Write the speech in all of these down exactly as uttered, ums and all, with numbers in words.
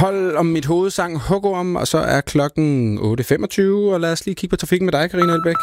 Hold om mit hoved sang Hugorm, og så er klokken otte femogtyve, og lad os lige kigge på trafikken med dig, Karina Elbæk.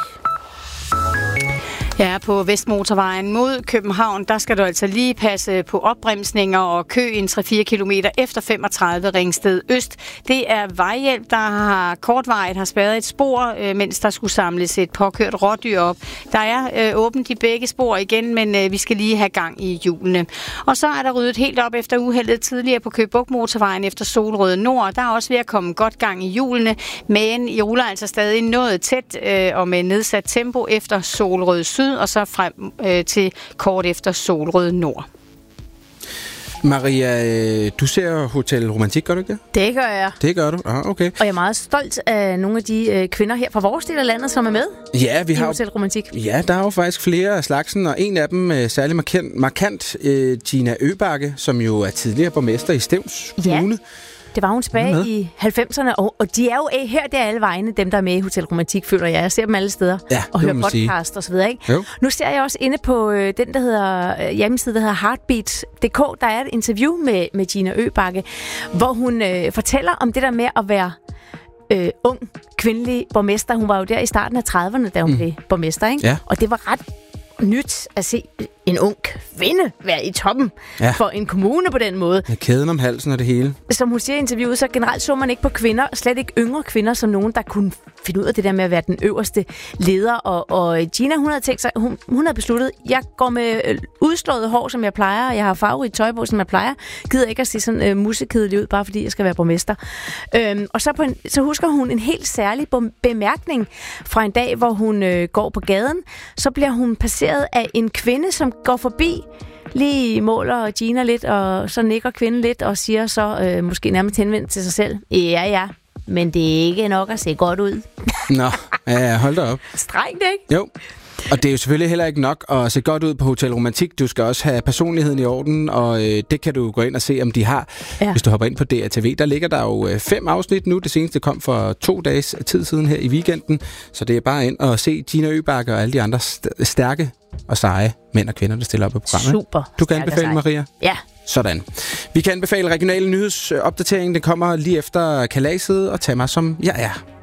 Ja, på Vestmotorvejen mod København, der skal du altså lige passe på opbremsninger og kø en tre til fire kilometer efter femogtredive Ringsted Øst. Det er vejhjælp, der har kortvarigt har spærret et spor, øh, mens der skulle samles et påkørt rådyr op. Der er øh, åbent i begge spor igen, men øh, vi skal lige have gang i hjulene. Og så er der ryddet helt op efter uheldet tidligere på Køge Bugt Motorvejen efter Solrød Nord. Der er også ved at komme godt gang i hjulene, men I ruller altså stadig noget tæt øh, og med nedsat tempo efter Solrød Syd, og så frem øh, til kort efter Solrød Nord. Maria, du ser Hotel Romantik, gør du ikke det? Det gør jeg. Det gør du? Ah, okay. Og jeg er meget stolt af nogle af de øh, kvinder her fra vores del af landet, som er med ja, vi i har Hotel Romantik. Ja, der er jo faktisk flere af slagsen, og en af dem øh, særlig markant, markant øh, Gina Øbakke, som jo er tidligere borgmester i Stevns Kommune. Ja. Det var hun tilbage i halvfemserne, og, og de er jo af her, det er alle vegne, dem der er med i Hotel Romantik, føler jeg. Jeg ser dem alle steder, ja, og hører podcast og så videre, ikke? Jo. Nu ser jeg også inde på øh, den, der hedder øh, hjemmeside, der hedder heartbeat punktum d k, der er et interview med, med Gina Øbakke, hvor hun øh, fortæller om det der med at være øh, ung, kvindelig borgmester. Hun var jo der i starten af trediverne, da hun mm. blev borgmester, ikke? Ja. Og det var ret nyt at se en ung kvinde være i toppen ja. for en kommune på den måde. Med kæden om halsen og det hele. Som hun siger i interviewet, så generelt så man ikke på kvinder, slet ikke yngre kvinder, som nogen, der kunne finde ud af det der med at være den øverste leder. Og, og Gina, hun havde tænkt sig, hun, hun havde besluttet, jeg går med udslået hår, som jeg plejer, jeg har farverigt tøj på, som jeg plejer. Gider ikke at se sådan uh, musekedelig ud, bare fordi jeg skal være borgmester. Øhm, og så, på en, så husker hun en helt særlig bemærkning fra en dag, hvor hun øh, går på gaden. Så bliver hun passeret af en kvinde, som går forbi, lige måler Gina lidt, og så nikker kvinden lidt, og siger så øh, måske nærmest henvendt til sig selv, ja, ja, men det er ikke nok at se godt ud. Nå, ja, hold da op. Strengt, ikke? Jo. Og det er jo selvfølgelig heller ikke nok at se godt ud på Hotel Romantik. Du skal også have personligheden i orden, og øh, det kan du gå ind og se, om de har, ja. hvis du hopper ind på D R T V. Der ligger der jo øh, fem afsnit nu. Det seneste kom for to dages tid siden her i weekenden. Så det er bare ind og se Gina Øbakke og alle de andre st- stærke og seje mænd og kvinder, der stiller op på programmet. Super. Du kan anbefale, Maria? Ja. Sådan. Vi kan anbefale regionale nyhedsopdatering. Det kommer lige efter kalaset, og tag mig som jeg er.